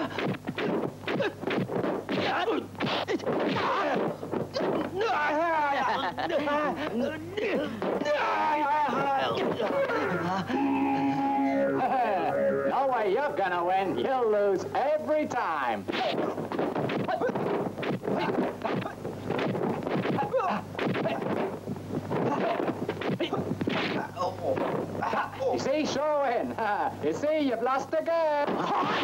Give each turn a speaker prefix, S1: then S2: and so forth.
S1: No way you're gonna win. You'll lose every time. You see, sure win. You see, you've lost again.